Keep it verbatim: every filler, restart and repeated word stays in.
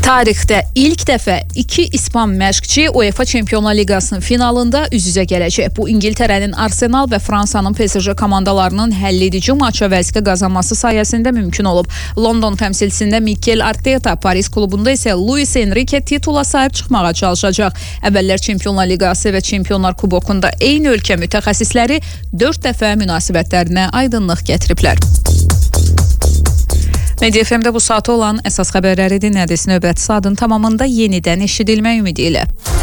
Tarixdə ilk dəfə iki İspan məşqçi UEFA Çempionlar Liqasının finalında üz-üzə gələcək. Bu İngiltərənin Arsenal və Fransanın P S J komandalarının həlledici maça vəzifə qazanması sayəsində mümkün olub. London təmsilçisində Mikel Arteta, Paris klubunda isə Luis Enrique titula sahib çıxmağa çalışacaq. Əvvəllər Çempionlar Liqası və Çempionlar Kubokunda eyni ölkə mütəxəssisləri dörd dəfə münasibətlərinə aydınlıq gətiriblər. Media F M-də bu saata olan əsas xəbərləri dinlədiniz. Növbəti saatın tamamında yenidən eşidilmək ümidi ilə.